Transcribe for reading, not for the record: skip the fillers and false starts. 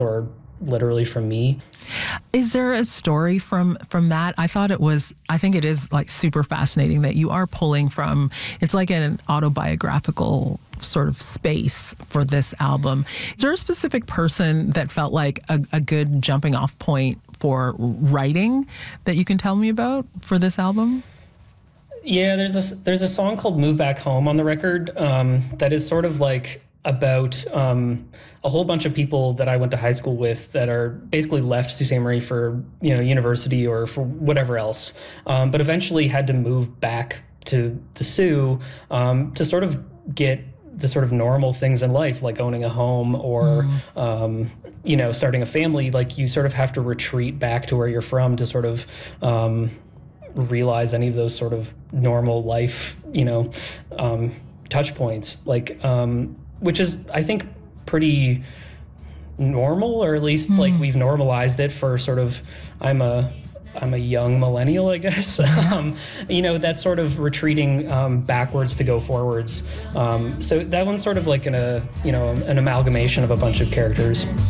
or literally from me. Is there a story from that? I think it is like super fascinating that you are pulling from, it's like an autobiographical sort of space for this album. Is there a specific person that felt like a good jumping off point for writing that you can tell me about for this album? Yeah, there's a song called Move Back Home on the record that is sort of like about a whole bunch of people that I went to high school with that are basically left Sault Ste. Marie for, university or for whatever else, but eventually had to move back to the Soo to sort of get the sort of normal things in life, like owning a home or, starting a family. Like you sort of have to retreat back to where you're from to sort of realize any of those sort of normal life, touch points, like, which is, I think, pretty normal, or at least like we've normalized it for sort of, I'm a young millennial, I guess. That sort of retreating backwards to go forwards. So that one's sort of like an amalgamation of a bunch of characters.